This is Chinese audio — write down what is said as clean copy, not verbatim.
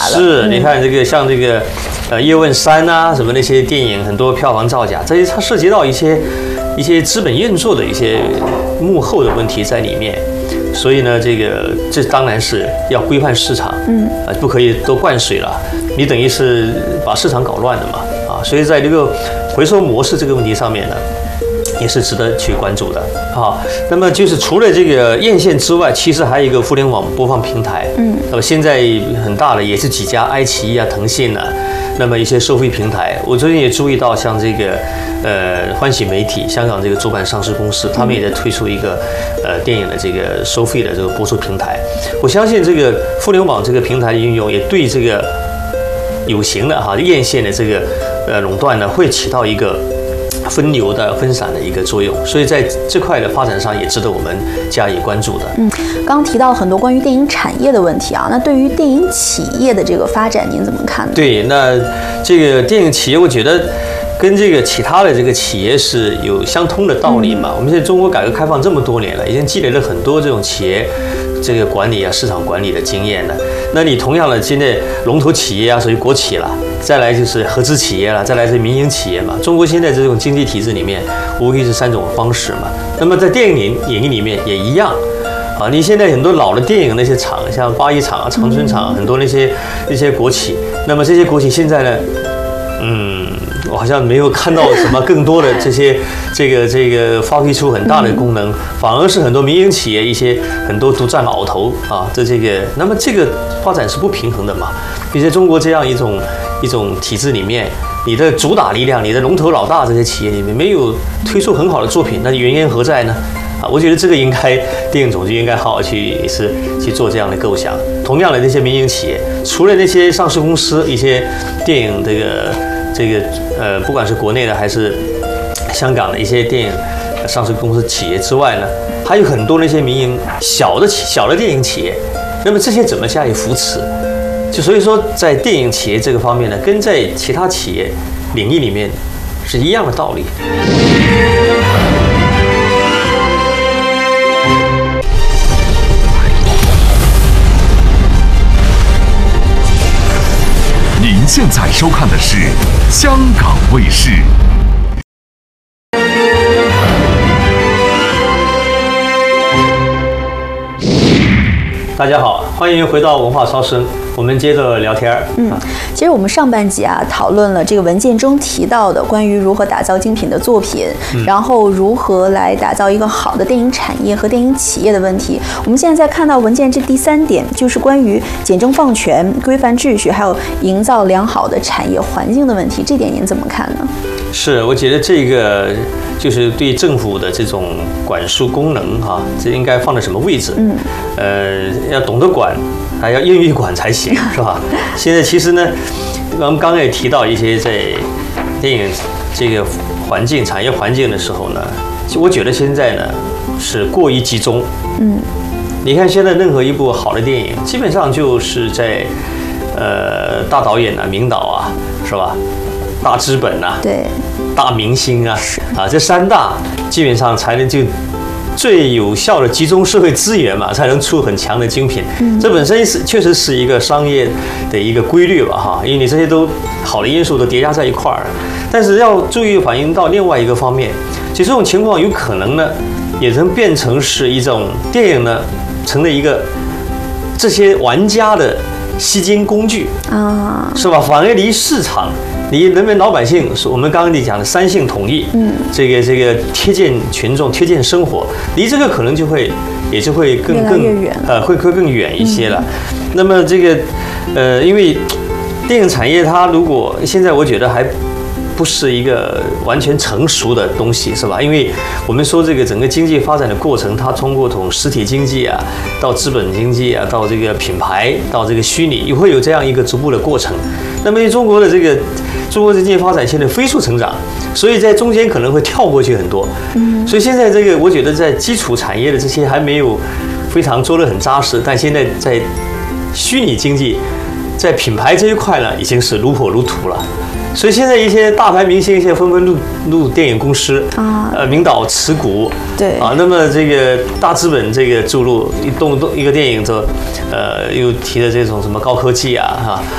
是，你看这个像这个叶问3啊什么那些电影，很多票房造假，这些它涉及到一些资本运作的一些幕后的问题在里面。所以呢，这当然是要规范市场，不可以都灌水了，你等于是把市场搞乱了嘛，啊，所以在这个回收模式这个问题上面呢，也是值得去关注的啊。那么就是除了这个院线之外，其实还有一个互联网播放平台，那么现在很大的也是几家，爱奇艺啊、腾讯啊，那么一些收费平台，我最近也注意到，像这个欢喜媒体，香港这个主板上市公司，他们也在推出一个电影的这个收费的这个播出平台。我相信这个互联网这个平台的应用，也对这个有形的院线的这个垄断呢，会起到一个分流的分散的一个作用，所以在这块的发展上也值得我们加以关注的。 刚刚提到很多关于电影产业的问题啊，那对于电影企业的这个发展，您怎么看呢？ 对，那这个电影企业，我觉得跟这个其他的这个企业是有相通的道理嘛。我们现在中国改革开放这么多年了，已经积累了很多这种企业这个管理啊、市场管理的经验了。那你同样的，现在龙头企业啊，属于国企了。再来就是合资企业了，再来是民营企业嘛。中国现在这种经济体制里面，无非是3种方式嘛。那么在电影领域里面也一样，啊，你现在很多老的电影那些厂，像八一厂啊、长春厂，很多那些国企，那么这些国企现在呢，我好像没有看到什么更多的这个发挥出很大的功能，反而是很多民营企业很多独占鳌头啊，那么这个发展是不平衡的嘛。比如在中国这样一种体制里面，你的主打力量，你的龙头老大这些企业里面没有推出很好的作品，那原因何在呢？啊，我觉得这个应该电影总局应该好好去做这样的构想。同样的，那些民营企业，除了那些上市公司，一些电影不管是国内的还是香港的一些电影上市公司企业之外呢，还有很多那些民营小的电影企业。那么这些怎么加以扶持？所以说，在电影企业这个方面呢，跟在其他企业领域里面是一样的道理。 您现在收看的是香港卫视。 大家好，欢迎回到文化超声，我们接着聊天。 其实我们上半集啊讨论了这个文件中提到的关于如何打造精品的作品，然后如何来打造一个好的电影产业和电影企业的问题。我们现在在看到文件这第3点，就是关于简政放权、规范秩序，还有营造良好的产业环境的问题。这点您怎么看呢？ 是，我觉得这个就是对政府的这种管束功能这应该放在什么位置？要懂得管，还要愿意管才行，是吧？现在其实呢，我们刚刚也提到一些在电影这个产业环境的时候呢，我觉得现在呢是过于集中。你看现在任何一部好的电影，基本上就是在大导演啊、名导啊，是吧？大资本啊， 对，大明星啊，这3大基本上才能就最有效的集中社会资源嘛，才能出很强的精品。这本身确实是一个商业的一个规律吧，因为你这些都好的因素都叠加在一块儿。但是要注意反映到另外一个方面，其实这种情况有可能呢，也能变成是一种电影呢，成了一个这些玩家的吸金工具啊，是吧？反而离市场。你人民老百姓，我们刚刚你讲的3性统一，这个贴近群众、贴近生活，离这个可能就会更远会更远一些了。那么这个因为电影产业它如果现在我觉得还不是一个完全成熟的东西，是吧？因为我们说这个整个经济发展的过程，它通过从实体经济啊，到资本经济啊，到这个品牌，到这个虚拟，也会有这样一个逐步的过程。那么中国的经济发展现在飞速成长，所以在中间可能会跳过去很多。所以现在这个我觉得在基础产业的这些还没有非常做得很扎实，但现在在虚拟经济，在品牌这一块呢，已经是如火如荼了。所以现在一些大牌明星现在纷纷入电影公司名导持股， 对那么这个大资本这个注入一个电影又提的这种什么高科技